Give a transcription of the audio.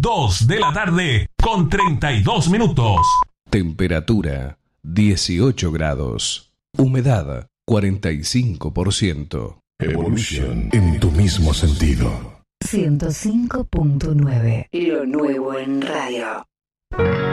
2 de la tarde con 32 minutos. Temperatura 18 grados. Humedad 45%. Evolution en tu mismo sentido. 105.9. Lo nuevo en radio.